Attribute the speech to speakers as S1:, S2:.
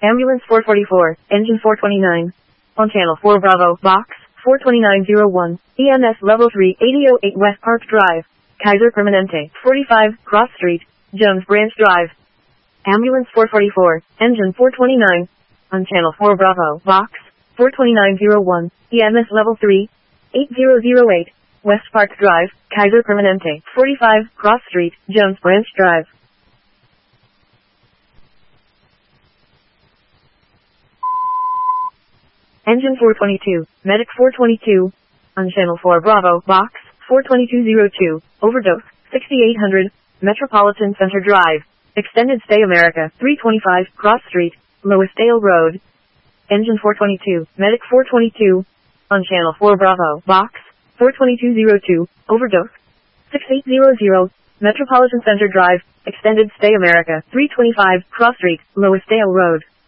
S1: Ambulance 444, engine 429. On channel 4 Bravo, box 42901, EMS level 3, 8008 West Park Drive, Kaiser Permanente, 45, Cross Street, Jones Branch Drive. Ambulance 444, engine 429. On channel 4 Bravo, box 42901, EMS level 3, 8008, West Park Drive, Kaiser Permanente, 45, Cross Street, Jones Branch Drive. Engine 422, Medic 422. On channel 4 Bravo, box 42202, overdose, 6800, Metropolitan Center Drive, Extended Stay America, 325, Cross Street, Loisdale Road. Engine 422, Medic 422. On channel 4 Bravo, box 42202, overdose, 6800, Metropolitan Center Drive, Extended Stay America, 325, Cross Street, Loisdale Road.